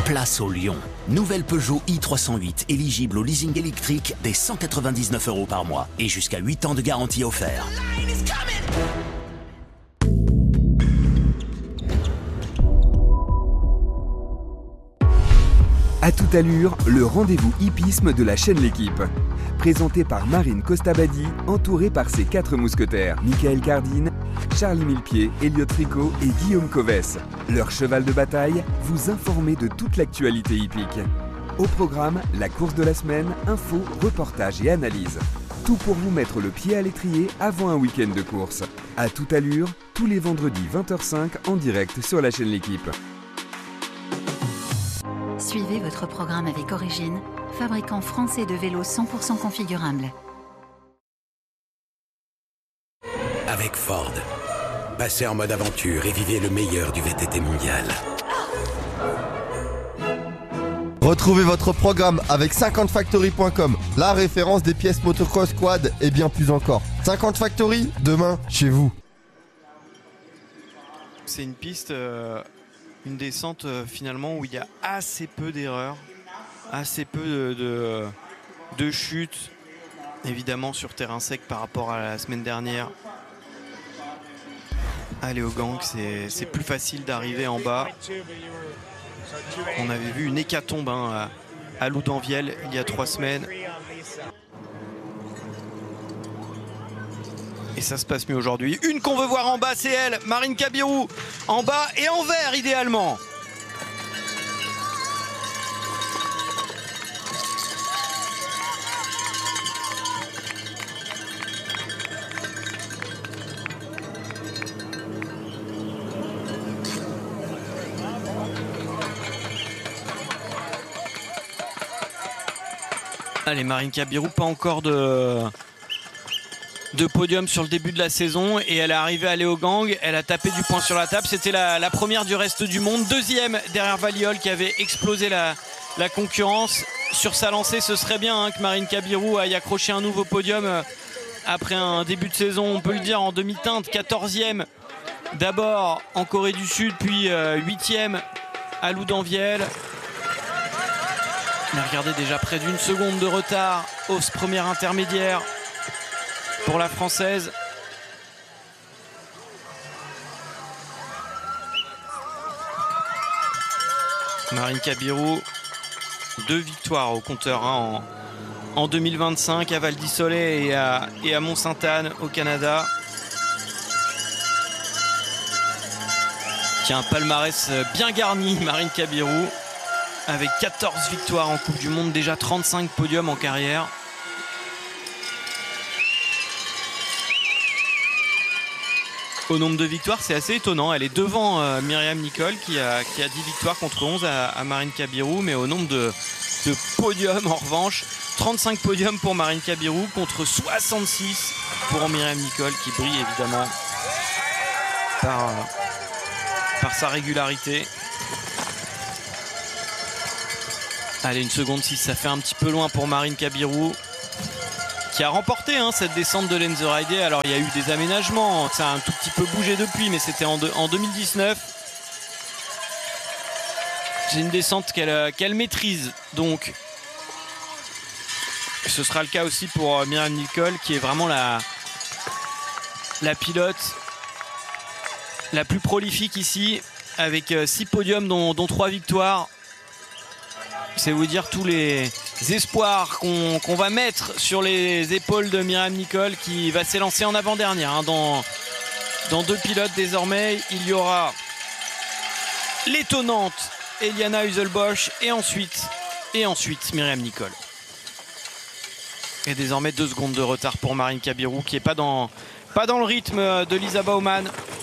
Place au Lion. Nouvelle Peugeot i308 éligible au leasing électrique dès 199 € par mois et jusqu'à 8 ans de garantie offert. À toute allure, le rendez-vous hippisme de la chaîne L'Équipe. Présenté par Marine Costabadi, entourée par ses 4 mousquetaires, Michael Cardine, Charlie Millepied, Elliot Tricot et Guillaume Coves. Leur cheval de bataille, vous informer de toute l'actualité hippique. Au programme, la course de la semaine, infos, reportages et analyses. Tout pour vous mettre le pied à l'étrier avant un week-end de course. À toute allure, tous les vendredis 20h05 en direct sur la chaîne L'Équipe. Suivez votre programme avec Origine, fabricant français de vélos 100% configurables. Avec Ford, passez en mode aventure et vivez le meilleur du VTT mondial. Retrouvez votre programme avec 50factory.com, la référence des pièces motocross, quad et bien plus encore. 50 Factory, demain, chez vous. C'est une piste, une descente finalement où il y a assez peu d'erreurs, assez peu de chutes, évidemment sur terrain sec par rapport à la semaine dernière. À Léogang, c'est plus facile d'arriver en bas. On avait vu une hécatombe à Loudanviel il y a 3 semaines. Et ça se passe mieux aujourd'hui. Une qu'on veut voir en bas, c'est elle, Marine Kabirou. En bas et en vert idéalement. Allez, Marine Kabirou, pas encore de podium sur le début de la saison et elle est arrivée à Léogang, elle a tapé du poing sur la table, c'était la première du reste du monde, deuxième derrière Valiol qui avait explosé la concurrence. Sur sa lancée, ce serait bien que Marine Kabirou aille accrocher un nouveau podium après un début de saison, on peut le dire, en demi-teinte, 14e d'abord en Corée du Sud, puis 8e à Loudanviel. Mais regardez, déjà près d'une seconde de retard au premier intermédiaire pour la Française. Marine Kabirou, 2 victoires au compteur en 2025 à Val d'Issolet et à Mont-Sainte-Anne au Canada. Qui a un palmarès bien garni, Marine Kabirou, avec 14 victoires en Coupe du Monde, déjà 35 podiums en carrière. Au nombre de victoires, c'est assez étonnant. Elle est devant Myriam Nicole qui a 10 victoires contre 11 à Marine Kabirou. Mais au nombre de podiums, en revanche, 35 podiums pour Marine Kabirou contre 66 pour Myriam Nicole, qui brille évidemment par sa régularité. Allez, 1 seconde 6, ça fait un petit peu loin pour Marine Kabirou, qui a remporté cette descente de Lenzerheide. Alors il y a eu des aménagements, ça a un tout petit peu bougé depuis, mais c'était en 2019. C'est une descente qu'elle maîtrise, donc ce sera le cas aussi pour Myriam Nicole, qui est vraiment la pilote la plus prolifique ici, avec 6 podiums dont 3 victoires. C'est vous dire tous les espoirs qu'on va mettre sur les épaules de Myriam Nicole, qui va s'élancer en avant-dernière. Dans 2 pilotes désormais, il y aura l'étonnante Eliana Huselbosch et ensuite Myriam Nicole. Et désormais 2 secondes de retard pour Marine Kabirou, qui n'est pas dans le rythme de Lisa Baumann.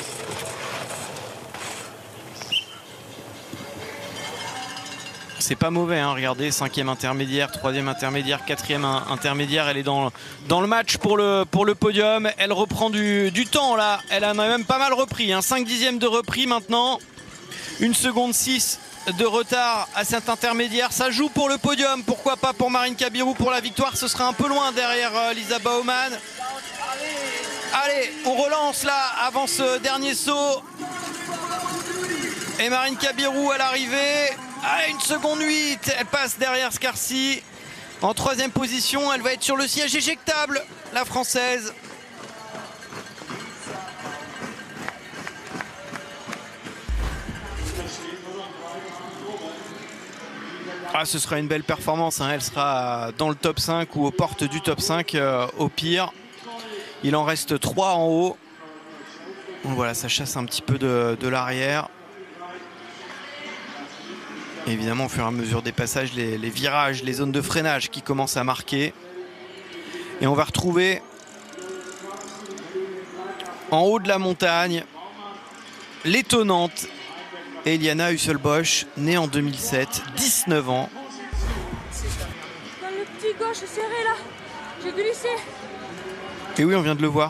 C'est pas mauvais, regardez, 5e intermédiaire, 3e intermédiaire, 4e intermédiaire. Elle est dans le match pour le podium. Elle reprend du temps là. Elle en a même pas mal repris. 5 dixièmes de repris maintenant. 1 seconde 6 de retard à cet intermédiaire. Ça joue pour le podium. Pourquoi pas pour Marine Kabirou pour la victoire. Ce sera un peu loin derrière Lisa Baumann. Allez, on relance là avant ce dernier saut. Et Marine Kabirou à l'arrivée. Ah, 1 seconde 8. Elle passe derrière Scarcy. En 3e position, elle va être sur le siège éjectable, la Française. Ah, ce sera une belle performance, hein. Elle sera dans le top 5 ou aux portes du top 5 au pire. Il en reste 3 en haut. Donc voilà, ça chasse un petit peu de l'arrière. Évidemment, au fur et à mesure des passages, les virages, les zones de freinage qui commencent à marquer. Et on va retrouver en haut de la montagne l'étonnante Eliana Husselbosch, née en 2007, 19 ans. Dans le petit gauche serré là, j'ai glissé. Et oui, on vient de le voir.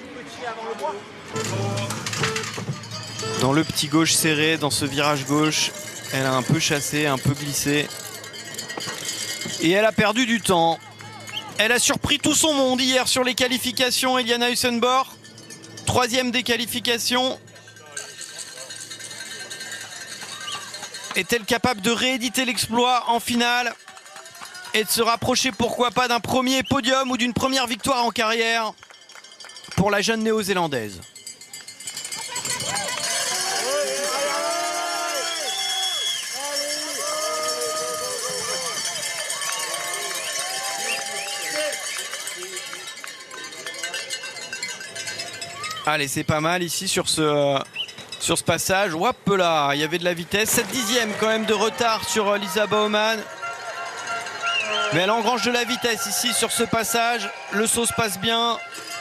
Dans le petit gauche serré, dans ce virage gauche. Elle a un peu chassé, un peu glissé. Et elle a perdu du temps. Elle a surpris tout son monde hier sur les qualifications, Eliana Hussenborg. 3e des qualifications. Est-elle capable de rééditer l'exploit en finale et de se rapprocher, pourquoi pas, d'un premier podium ou d'une première victoire en carrière pour la jeune néo-zélandaise? Allez, c'est pas mal ici sur ce passage. Hop là, il y avait de la vitesse. 7/10 quand même de retard sur Lisa Baumann. Mais elle engrange de la vitesse ici sur ce passage. Le saut se passe bien.